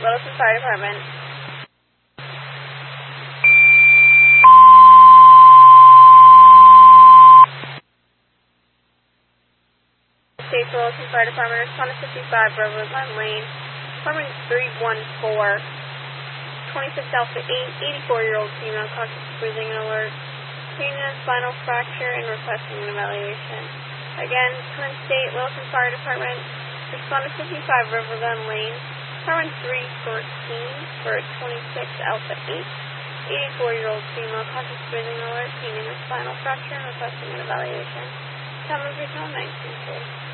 Littleton Fire Department. States Littleton Fire Department, respond to 55 Bravo Glen Lane, apartment 314, 26 Alpha 8, 84-year-old female, conscious breathing and alert, pain and spinal fracture, and requesting an evaluation. Again, current state, Littleton Fire Department, respond to 55 River Glen Lane, apartment 314 for 26 Alpha 8, 84-year-old female, conscious breathing and alert, pain and spinal fracture, and requesting an evaluation. Time of your 19, please.